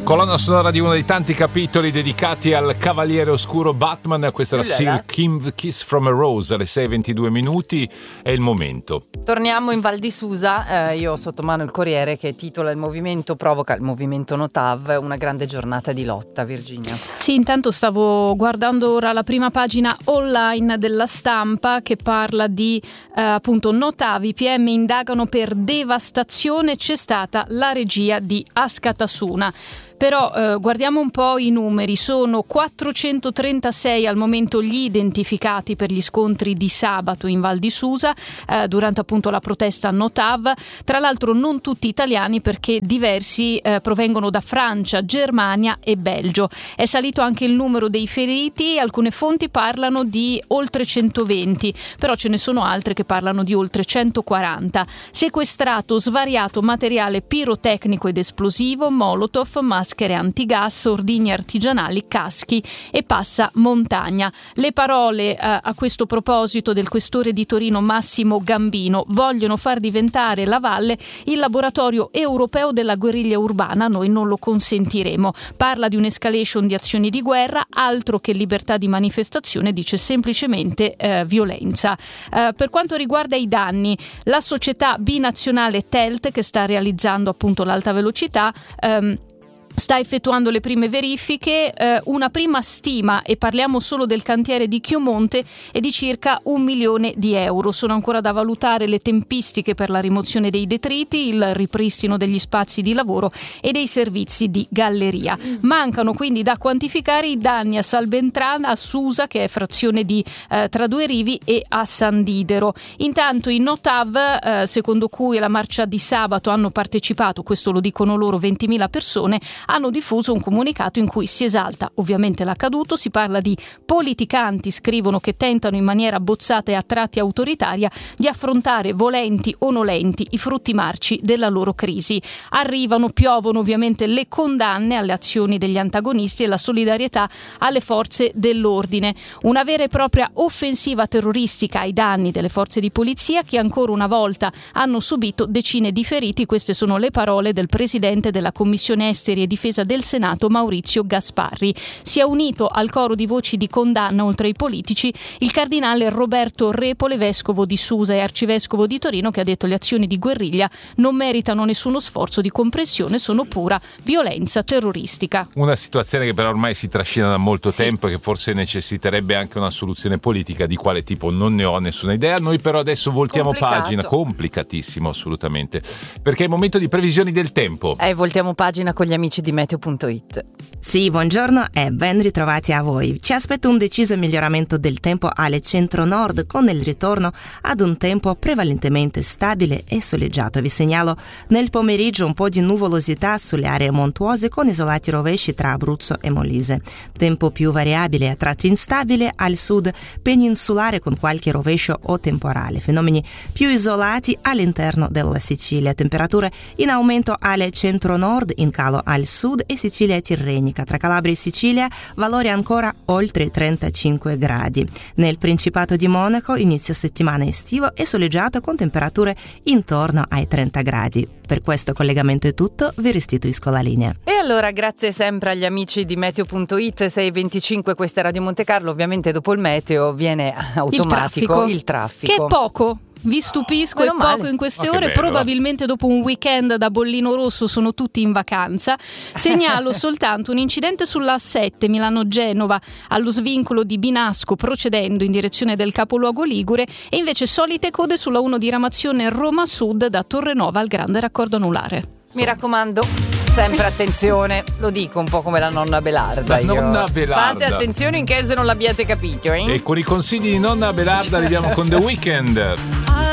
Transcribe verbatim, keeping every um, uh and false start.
Colonna sonora di uno dei tanti capitoli dedicati al Cavaliere Oscuro Batman. Questa era Silk Kiss from a Rose alle sei e ventidue minuti. È il momento. Torniamo in Val di Susa. Eh, io ho sotto mano il Corriere che titola "Il movimento provoca il movimento Notav, una grande giornata di lotta". Virginia. Sì, intanto stavo guardando ora la prima pagina online della Stampa che parla di eh, appunto Notav. I P M indagano per devastazione, c'è stata la regia di Askatasuna. Però eh, guardiamo un po' i numeri, sono quattrocentotrentasei al momento gli identificati per gli scontri di sabato in Val di Susa eh, durante appunto la protesta Notav, tra l'altro non tutti italiani perché diversi eh, provengono da Francia, Germania e Belgio. È salito anche il numero dei feriti, alcune fonti parlano di oltre centoventi, però ce ne sono altre che parlano di oltre centoquaranta. Sequestrato svariato materiale pirotecnico ed esplosivo, molotov, maschere antigas, ordigni artigianali, caschi e passamontagna. Le parole eh, a questo proposito del questore di Torino Massimo Gambino: vogliono far diventare la Valle il laboratorio europeo della guerriglia urbana, noi non lo consentiremo. Parla di un'escalation di azioni di guerra, altro che libertà di manifestazione, dice semplicemente eh, violenza. Eh, per quanto riguarda i danni, la società binazionale Telt, che sta realizzando appunto l'alta velocità, ehm, sta effettuando le prime verifiche, eh, una prima stima, e parliamo solo del cantiere di Chiomonte, è di circa un milione di euro. Sono ancora da valutare le tempistiche per la rimozione dei detriti, il ripristino degli spazi di lavoro e dei servizi di galleria. Mancano quindi da quantificare i danni a Salbentrana, a Susa, che è frazione di eh, tra due rivi, e a San Didero. Intanto i Notav, eh, secondo cui alla marcia di sabato hanno partecipato, questo lo dicono loro, ventimila persone, hanno diffuso un comunicato in cui si esalta ovviamente l'accaduto, si parla di politicanti, scrivono, che tentano in maniera bozzata e a tratti autoritaria di affrontare, volenti o nolenti, i frutti marci della loro crisi. Arrivano, piovono ovviamente le condanne alle azioni degli antagonisti e la solidarietà alle forze dell'ordine. Una vera e propria offensiva terroristica ai danni delle forze di polizia che ancora una volta hanno subito decine di feriti. Queste sono le parole del presidente della Commissione Esteri e Difesa del Senato, Maurizio Gasparri. Si è unito al coro di voci di condanna, oltre ai politici, il cardinale Roberto Repole, vescovo di Susa e arcivescovo di Torino, che ha detto: le azioni di guerriglia non meritano nessuno sforzo di comprensione, sono pura violenza terroristica. Una situazione che però ormai si trascina da molto sì. tempo e che forse necessiterebbe anche una soluzione politica, di quale tipo non ne ho nessuna idea. Noi però adesso voltiamo Complicato. pagina, complicatissimo assolutamente, perché è il momento di previsioni del tempo. E eh, voltiamo pagina con gli amici di meteo punto it. Sì, buongiorno e ben ritrovati a voi. Ci aspetta un deciso miglioramento del tempo alle centro-nord, con il ritorno ad un tempo prevalentemente stabile e soleggiato. Vi segnalo nel pomeriggio un po' di nuvolosità sulle aree montuose, con isolati rovesci tra Abruzzo e Molise. Tempo più variabile, a tratti instabile al sud peninsulare, con qualche rovescio o temporale. Fenomeni più isolati all'interno della Sicilia. Temperature in aumento alle centro-nord, in calo al sud e Sicilia tirrenica. Tra Calabria e Sicilia valori ancora oltre trentacinque gradi. Nel Principato di Monaco inizio settimana estivo e soleggiato, con temperature intorno ai trenta gradi. Per questo collegamento è tutto, vi restituisco la linea. E allora grazie sempre agli amici di meteo punto it. sei e venticinque, questa è Radio Monte Carlo. Ovviamente dopo il meteo viene automatico il traffico, il traffico. Che è poco. Vi stupisco, Meno è poco male. in queste Oh, ore, bello. probabilmente dopo un weekend da bollino rosso sono tutti in vacanza. Segnalo soltanto un incidente sulla A sette Milano-Genova allo svincolo di Binasco, procedendo in direzione del capoluogo ligure, e invece solite code sulla uno diramazione Roma Sud da Torrenova al grande raccordo anulare. Mi raccomando, sempre attenzione, lo dico un po' come la nonna Belarda. La io. nonna Belarda. Fate attenzione in caso non l'abbiate capito, eh? E con i consigli di nonna Belarda arriviamo con The Weeknd.